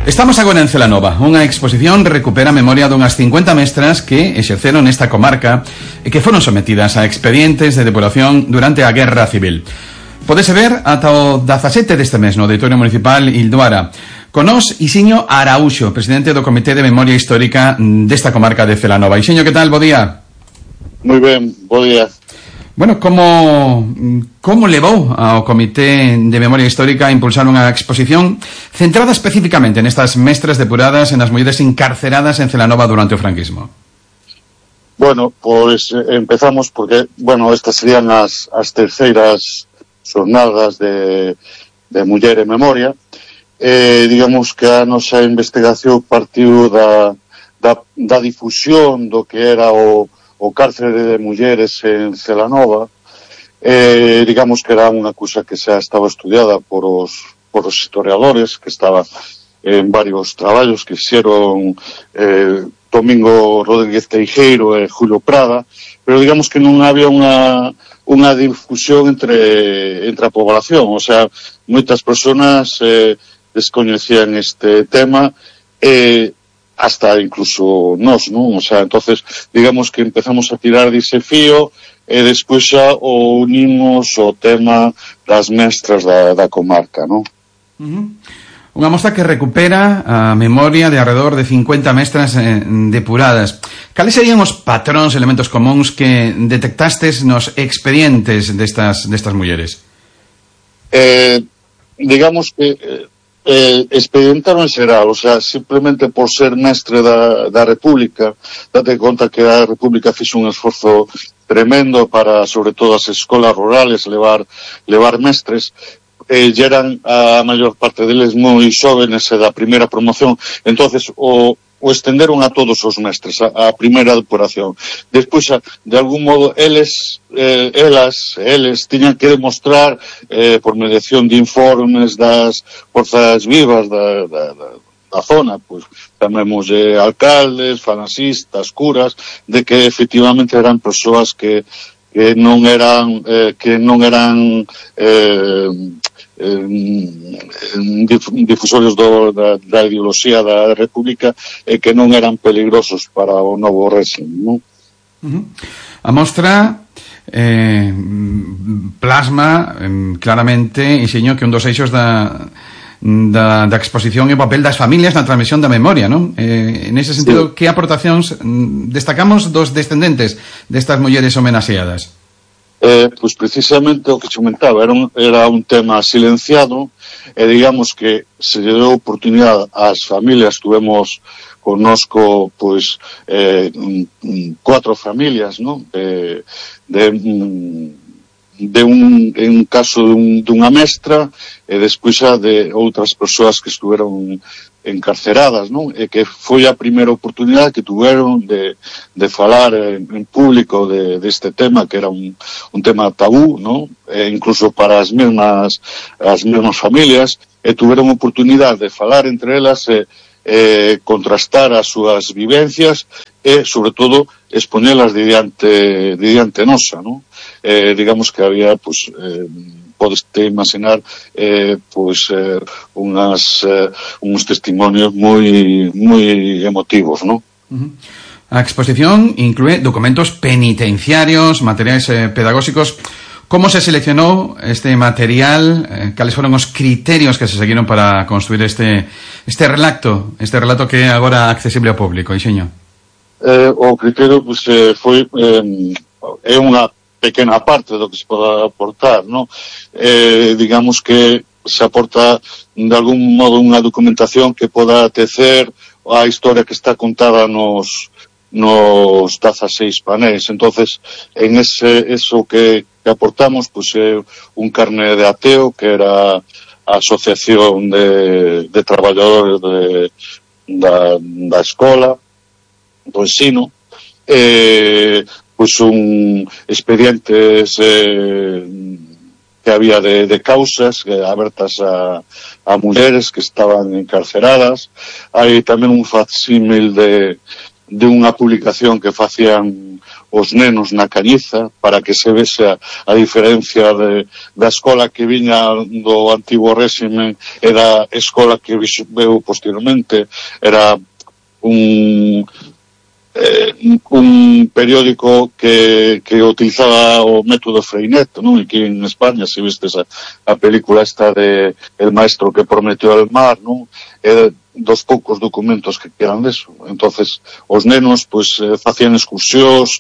Estamos agora en Celanova. Unha exposición recupera a memoria dunhas 50 mestras que exerceron nesta comarca e que foron sometidas a expedientes de depuración durante a Guerra Civil. Podese ver ata o 17 deste mes no Auditorio Municipal Ilduara. Con nós, Ixiño Araúxo, presidente do Comité de Memoria Histórica desta comarca de Celanova. Ixiño, que tal? Bo día. Moi ben, bo día. Bueno, como levou ao Comité de Memoria Histórica a impulsar unha exposición centrada especificamente nestas mestras depuradas e nas mulleres encarceradas en Celanova durante o franquismo? Bueno, pois empezamos porque, bueno, estas serían as terceiras xornadas de Muller en Memoria. Digamos que a nosa investigación partiu da difusión do que era o cárcere de mulleres en Celanova. Digamos que era unha cousa que xa estaba estudiada por os historiadores, que estaba en varios traballos que fixeron Domingo Rodríguez Teijeiro e Julio Prada, pero digamos que non había unha difusión entre a población, o sea, moitas persoas descoñecían este tema hasta incluso nós, non? O sea, entonces, digamos que empezamos a tirar dese fío e despois xa o unimos o tema das mestras da comarca, non? Unha mostra que recupera a memoria de alrededor de 50 mestras depuradas. Cales serían os patróns, elementos comuns que detectastes nos expedientes destas mulleres? Digamos que expedientaron en xeral, o sea, simplemente por ser mestre da República. Date conta que a República fixo un esforzo tremendo para, sobre todo, as escolas rurales levar mestres, e eran a maior parte deles moi xóvenes e da primeira promoción. Entonces o estenderon a todos os mestres, a primeira depuración. Despois, de algún modo, eles tiñan que demostrar por mediación de informes das forzas vivas da zona, pois chamemos alcaldes, falanxistas, curas, de que efectivamente eran persoas que non eran difusores da ideoloxía da República e que non eran peligrosos para o novo réxime, non? A mostra plasma claramente, Ixiño, que un dos eixos da exposición e o papel das familias na transmisión da memoria, non? Nese sentido, sí. Que aportacións destacamos dos descendentes destas mulleres homenaxeadas? Pois precisamente o que comentaba, era un tema silenciado, e digamos que se lle deu oportunidade ás familias. Tuvemos connosco pois 4 familias, non? En un caso dunha mestra e despois xa de outras persoas que estuveron encarceradas, non? E que foi a primeira oportunidade que tuveron de falar en público deste tema, que era un tema tabú, non? Incluso para as mesmas familias, e tuveron oportunidade de falar entre elas e contrastar as súas vivencias e, sobre todo, expoñelas diante nosa, non? Digamos que había, pois, podeste imaginar, pois, uns testimonios moi emotivos, non? A exposición inclúe documentos penitenciarios, materiais pedagóxicos. Como se seleccionou este material? Cales foron os criterios que se seguiron para construir este relato que é agora accesible ao público, Ixiño? O criterio, pois, foi é unha pequena parte do que se pode aportar, non? Digamos que se aporta de algún modo unha documentación que poda tecer a historia que está contada nos 16 panéis. Entonces, en eso que aportamos, pois é un carné de ateo, que era a asociación de traballadores da escola, do ensino, pois un expedientes que había de causas abertas a mulleres que estaban encarceradas. Hai tamén un facsímil de unha publicación que facían os nenos na Cañiza, para que se vese a diferencia da escola que viña do antigo réxime e da escola que veu posteriormente. Era un periódico que utilizaba o método Freinet, non? E que en España, se vistes a película esta de El maestro que prometió el mar, non? Dos poucos documentos que quedan deso. Entonces, os nenos, pois, facían excursións,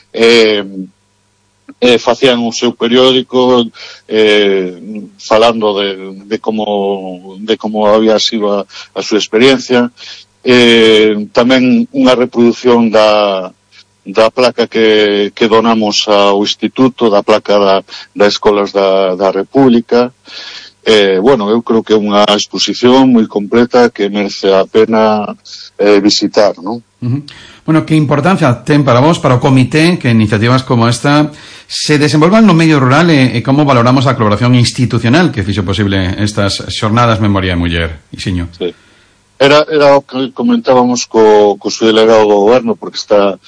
facían o seu periódico, falando de como había sido a súa experiencia. Tamén unha reproducción da placa que donamos ao Instituto, da placa da Escolas da República. Bueno, eu creo que é unha exposición moi completa que merece a pena visitar, non? Bueno, que importancia ten para vos, para o comité, que iniciativas como esta se desenvolvan no medio rural e como valoramos a colaboración institucional que fixo posible estas xornadas Memoria de Muller, Ixiño? Sí. Era o que comentábamos co seu delegado do goberno, porque esta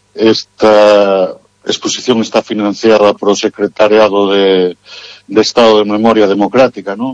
exposición está financiada por o Secretariado de Estado de Memoria Democrática, ¿no?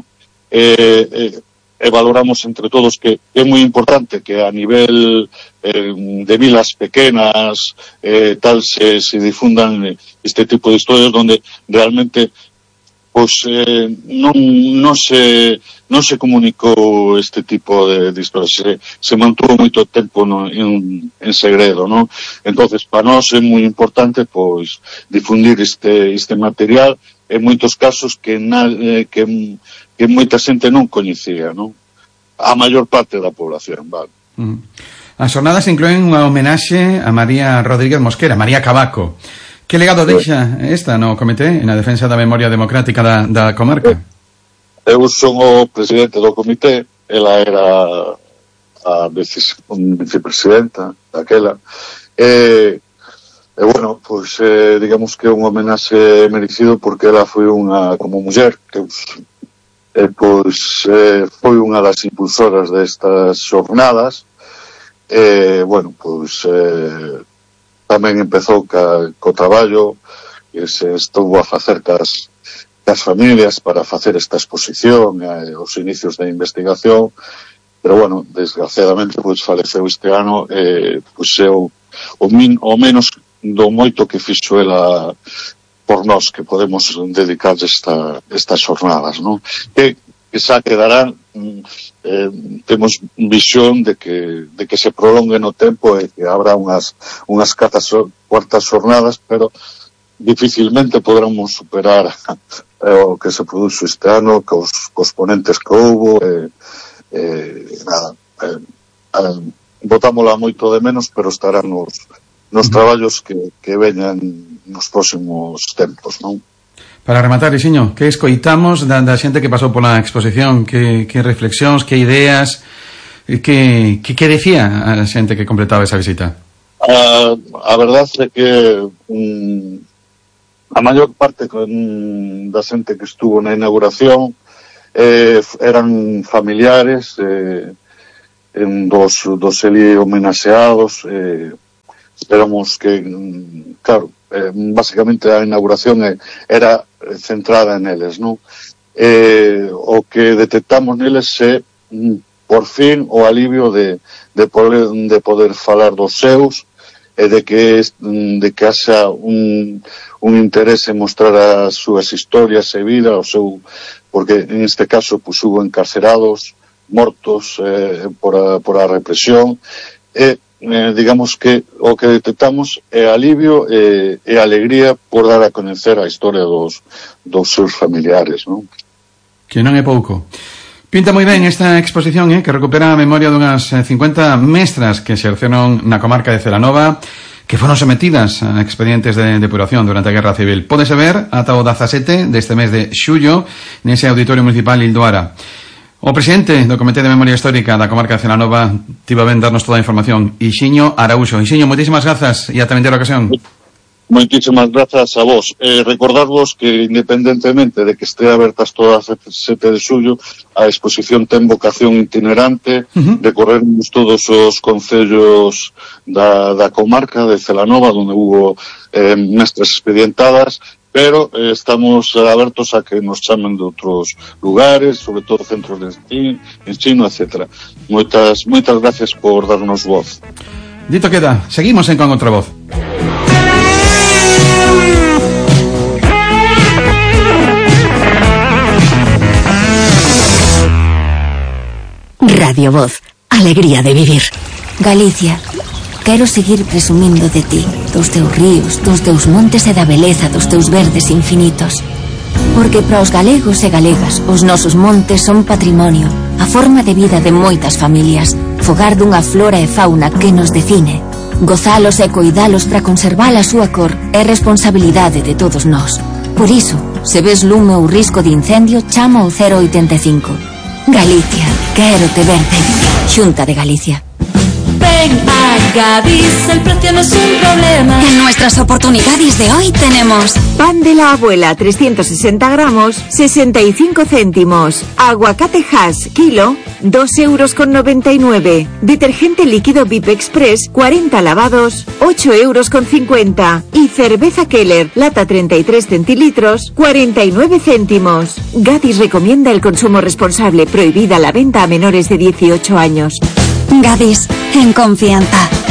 E valoramos entre todos que é moi importante que a nivel de vilas pequenas tal se difundan este tipo de historias donde realmente pois non se comunicou este tipo de historias, se mantuvo moito tempo en segredo, non? Entonces, para nós é moi importante pois difundir este material en moitos casos que moita xente non coñecía, non? A maior parte da población, vale. As xornadas incluen unha homenaxe a María Rodríguez Mosquera, María Cavaco. Que legado deixa esta no comité na defensa da memoria democrática da comarca? Eu son o presidente do comité, ela era a vicepresidenta daquela, e bueno, pois digamos que é un homenaxe merecido porque ela foi unha, como muller, que pois foi unha das impulsoras destas xornadas, bueno, pois tamén empezou co traballo que se estuvo a facer cas familias para facer esta exposición, os inicios da investigación, pero bueno, desgraciadamente pois faleceu este ano, pois é o menos do moito que fixo ela por nós, que podemos dedicar estas xornadas, non? Que xa quedarán, temos visión de que se prolongue no tempo e que habrá unhas cuartas xornadas, pero dificilmente podremos superar o que se produxo este ano cos ponentes que houbo, botámola moito de menos, pero estarán nos traballos que veñan nos próximos tempos, non? Para rematar, Ixiño, que escoitamos da xente que pasou pola exposición? Que reflexións, que ideas, que decía a xente que completaba esa visita? A verdade é que a maior parte da xente que estuvo na inauguración eran familiares dos eli homenaxeados. Esperamos que, claro, basicamente a inauguración era centrada en eles, non? O que detectamos neles é por fin o alivio de poder falar dos seus e de que haxa un interés en mostrar as súas historias e vida, porque en este caso pues, hubo encarcerados, mortos por a represión, digamos que o que detectamos é alivio e alegría por dar a coñecer a historia dos seus familiares, non? Que non é pouco. Pinta moi ben esta exposición, que recupera a memoria dunhas 50 mestras que exerceron na comarca de Celanova, que foron sometidas a expedientes de depuración durante a Guerra Civil. Pódese ver ata o 17 deste mes de xullo nese Auditorio Municipal Ildoara. O presidente do Comité de Memoria Histórica da comarca de Celanova tivo a ben darnos toda a información, Ixiño Araúxo. Ixiño, moitísimas grazas e ata vindeira ocasión. Moitísimas grazas a vos. Recordarvos que, independentemente de que estea abertas todas a 7 de xullo, a exposición ten vocación itinerante, recorrermos todos os concellos da comarca de Celanova, onde hubo mestras expedientadas, pero estamos abertos a que nos chamen de outros lugares, sobre todo centros de ensino, etc. Moitas gracias por darnos voz. Dito queda, seguimos en Con Outra Voz. Radio Voz, alegría de vivir. Galicia, quero seguir presumindo de ti, dos teus ríos, dos teus montes e da beleza dos teus verdes infinitos. Porque para os galegos e galegas, os nosos montes son patrimonio, a forma de vida de moitas familias, fogar dunha flora e fauna que nos define. Gozalos e coidalos para conservar a súa cor é responsabilidade de todos nós. Por iso, se ves lume ou risco de incendio, chama ao 085. Galicia, quero te verde. Xunta de Galicia. Ven a Gadis, el precio no es un problema. En nuestras oportunidades de hoy tenemos pan de la abuela 360 gramos, 65 céntimos. Aguacate Hass, kilo, 2,99 €. Detergente líquido VIP Express, 40 lavados, 8,50 €. Y cerveza Keller, lata 33 centilitros, 49 céntimos. Gadis recomienda el consumo responsable, prohibida la venta a menores de 18 años. Gadis, en confianza.